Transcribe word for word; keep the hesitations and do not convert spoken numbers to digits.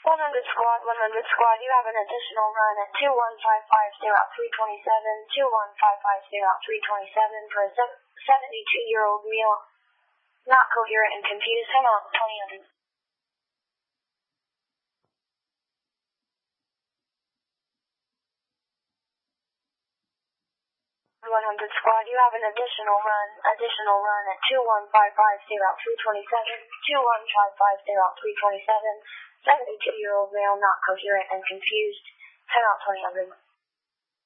one hundred squad, one hundred squad, you have an additional run at two one five five zero three twenty-seven, two one five five zero three twenty-seven for a seventy-two-year-old male, not coherent and confused. Hang on, twenty hundred. one hundred squad, you have an additional run, additional run at two one five five zero three twenty-seven, two one five five zero three twenty-seven, seventy-two-year-old male, not coherent and confused. Hang on, twenty hundred.